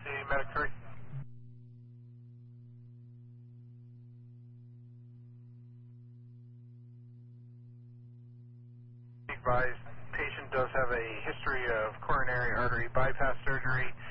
City Medic 3. Advised, patient does have a history of coronary artery bypass surgery.